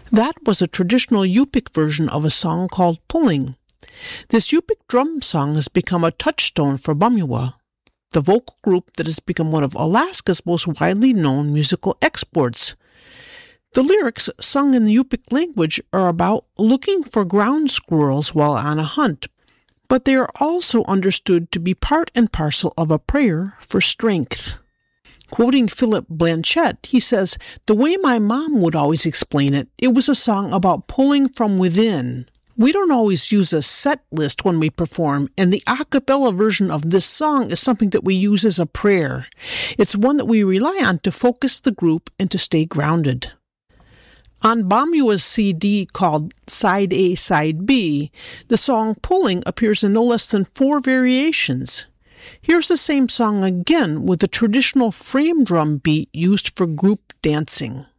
That was a traditional Yupik version of a song called Pulling. This Yupik drum song has become a touchstone for Bumyuwa, the vocal group that has become one of Alaska's most widely known musical exports. The lyrics, sung in the Yupik language, are about looking for ground squirrels while on a hunt, but they are also understood to be part and parcel of a prayer for strength. Quoting Philip Blanchett, he says, "The way my mom would always explain it, it was a song about pulling from within. We don't always use a set list when we perform, and the a cappella version of this song is something that we use as a prayer. It's one that we rely on to focus the group and to stay grounded." On Bumyuwa's CD called Side A, Side B, the song Pulling appears in no less than 4 variations. Here's the same song again with the traditional frame drum beat used for group dancing.